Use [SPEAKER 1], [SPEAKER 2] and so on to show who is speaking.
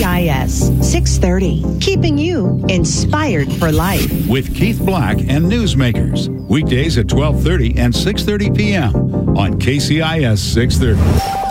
[SPEAKER 1] KCIS 630, keeping you inspired for life.
[SPEAKER 2] With Keith Black and Newsmakers. Weekdays at 12:30 and 6:30 p.m. on KCIS 630.